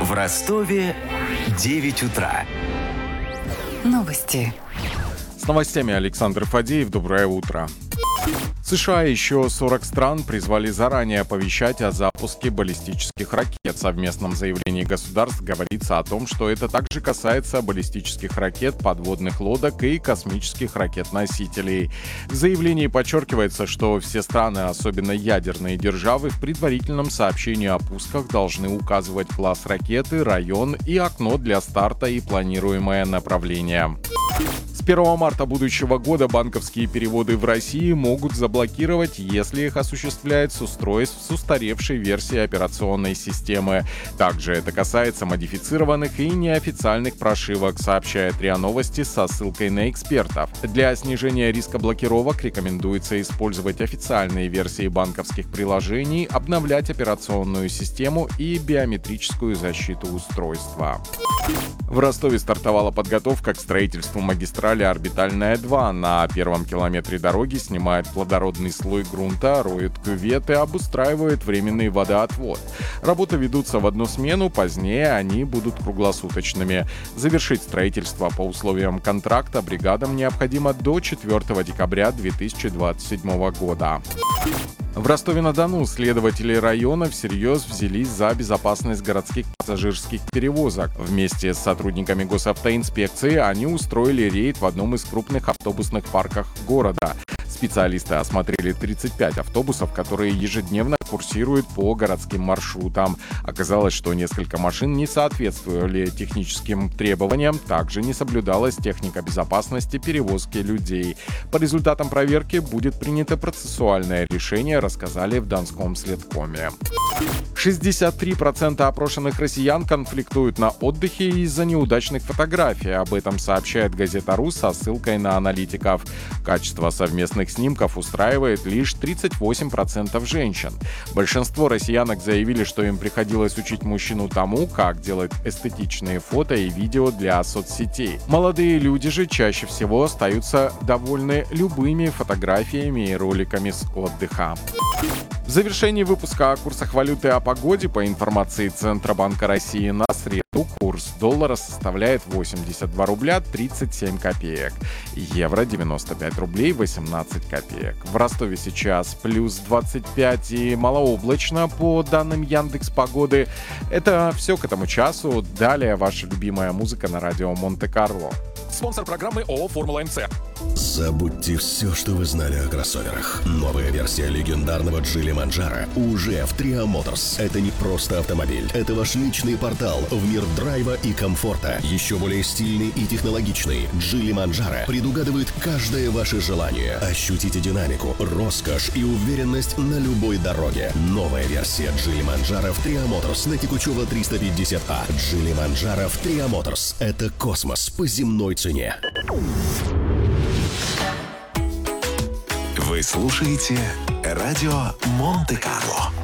В Ростове 9 утра. Новости. С новостями Александр Фадеев. Доброе утро. США и еще 40 стран призвали заранее оповещать о запуске баллистических ракет. В совместном заявлении государств говорится о том, что это также касается баллистических ракет, подводных лодок и космических ракет-носителей. В заявлении подчеркивается, что все страны, особенно ядерные державы, в предварительном сообщении о пусках должны указывать класс ракеты, район и окно для старта и планируемое направление. С 1 марта будущего года банковские переводы в России могут заблокировать, если их осуществляют с устройств с устаревшей версией операционной системы. Также это касается модифицированных и неофициальных прошивок, сообщает РИА Новости со ссылкой на экспертов. Для снижения риска блокировок рекомендуется использовать официальные версии банковских приложений, обновлять операционную систему и биометрическую защиту устройства. В Ростове стартовала подготовка к строительству магистрали «Орбитальная-2». На первом километре дороги снимают плодородный слой грунта, роют кюветы, обустраивают временный водоотвод. Работы ведутся в одну смену, позднее они будут круглосуточными. Завершить строительство по условиям контракта бригадам необходимо до 4 декабря 2027 года. В Ростове-на-Дону следователи района всерьез взялись за безопасность городских пассажирских перевозок. Вместе с сотрудниками госавтоинспекции они устроили рейд в одном из крупных автобусных парков города. Специалисты осмотрели 35 автобусов, которые ежедневно курсируют по городским маршрутам. Оказалось, что несколько машин не соответствовали техническим требованиям, также не соблюдалась техника безопасности перевозки людей. По результатам проверки будет принято процессуальное решение, рассказали в Донском следкоме. 63% опрошенных россиян конфликтуют на отдыхе из-за неудачных фотографий. Об этом сообщает газета «Ру» со ссылкой на аналитиков. Качество совместных снимков устраивает лишь 38% женщин. Большинство россиянок заявили, что им приходилось учить мужчину тому, как делать эстетичные фото и видео для соцсетей. Молодые люди же чаще всего остаются довольны любыми фотографиями и роликами с отдыха. В завершении выпуска о курсах валюты и о погоде по информации Центробанка России на среду курс доллара составляет 82 рубля 37 копеек, евро 95 рублей 18 копеек. В Ростове сейчас плюс 25 и малооблачно по данным Яндекс.Погоды. Это все к этому часу. Далее ваша любимая музыка на радио Монте-Карло. Спонсор программы ООО «Формула МЦ». Забудьте все, что вы знали о кроссоверах. Новая версия легендарного Geely Manjaro уже в Tria Motors. Это не просто автомобиль. Это ваш личный портал в мир драйва и комфорта. Еще более стильный и технологичный Geely Manjaro предугадывает каждое ваше желание. Ощутите динамику, роскошь и уверенность на любой дороге. Новая версия Geely Manjaro в Tria Motors на Текучева 350А. Geely Manjaro в Tria Motors. Это космос по земной цене. Вы слушаете радио Монте-Карло.